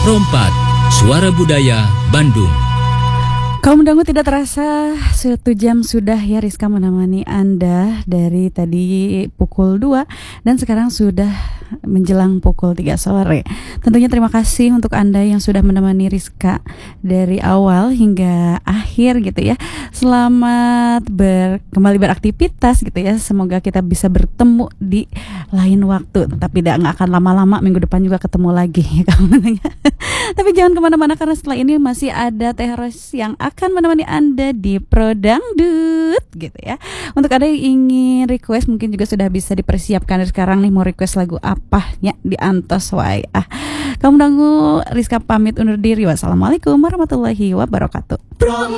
Rompak, Suara Budaya Bandung. Kaum Dangu tidak terasa 1 jam sudah ya Rizka menemani Anda dari tadi pukul 2 dan sekarang sudah menjelang pukul 3 sore. Tentunya terima kasih untuk Anda yang sudah menemani Rizka dari awal hingga akhir gitu ya. Selamat kembali beraktivitas gitu ya. Semoga kita bisa bertemu di lain waktu. Tapi nggak akan lama-lama, minggu depan juga ketemu lagi ya kamu. Tapi jangan kemana-mana karena setelah ini masih ada Teh Ros yang akan menemani Anda di Prodangdut gitu ya. Untuk Anda yang ingin request mungkin juga sudah bisa dipersiapkan dari sekarang nih, mau request lagu apa ya di Antos wae. Kamu Dangu, Rizka pamit undur diri. Wassalamualaikum warahmatullahi wabarakatuh.